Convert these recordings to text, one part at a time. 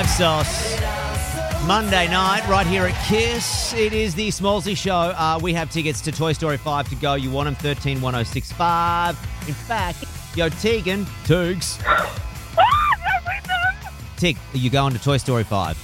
Live Sauce. Monday night, right here at KISS. It is the Smallsy Show. We have tickets to Toy Story 5 to go. You want them, 131065. In fact, yo, Tegan, Toogs. Tig, are you going to Toy Story 5?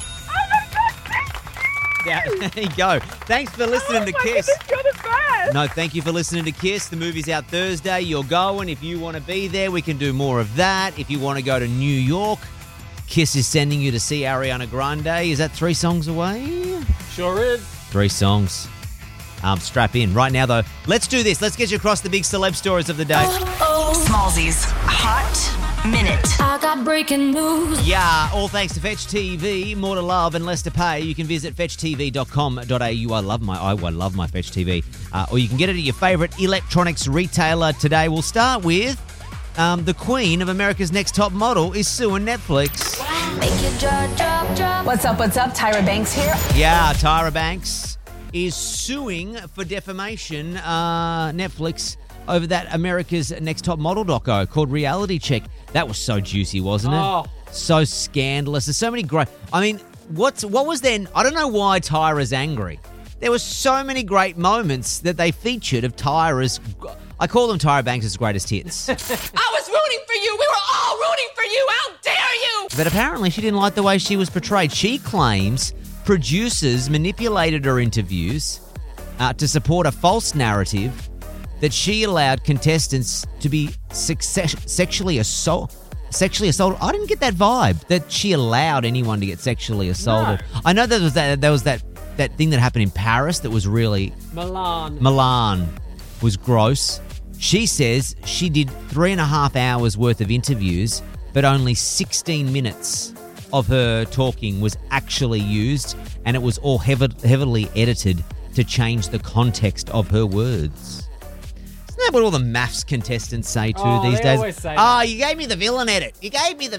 Yeah, there you go. Thanks for listening to KISS. You're the best. No, thank you for listening to KISS. The movie's out Thursday. You're going. If you want to be there, we can do more of that. If you want to go to New York, KISS is sending you to see Ariana Grande. Is that 3 songs away? Sure is. 3 songs. Strap in. Right now, though, let's do this. Let's get you across the big celeb stories of the day. Smallsy's Hot Minute. I got breaking news. Yeah, all thanks to Fetch TV. More to love and less to pay. You can visit fetchtv.com.au. I love my Fetch TV. Or you can get it at your favourite electronics retailer today. We'll start with the queen of America's Next Top Model is suing Netflix. Make your jaw drop. What's up? Tyra Banks here. Yeah, Tyra Banks is suing for defamation Netflix over that America's Next Top Model doco called Reality Check. That was so juicy, wasn't it? Oh. So scandalous. There's so many great... I mean, what was then... I don't know why Tyra's angry. There were so many great moments that they featured of Tyra's... I call them Tyra Banks' greatest hits. I was rooting for you. We were all rooting for you. How dare you? But apparently she didn't like the way she was portrayed. She claims producers manipulated her interviews to support a false narrative that she allowed contestants to be sexually assaulted. I didn't get that vibe that she allowed anyone to get sexually assaulted. No. I know there was that thing that happened in Paris that was really... Milan was gross. She says she did 3.5 hours worth of interviews, but only 16 minutes of her talking was actually used, and it was all heavily edited to change the context of her words. Isn't that what all the maths contestants say too these days? Always say that. You gave me the villain edit. Hey,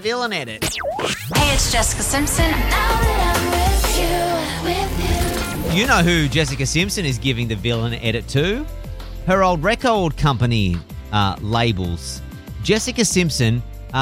it's Jessica Simpson. You know who Jessica Simpson is giving the villain edit to? Her old record company labels. Jessica Simpson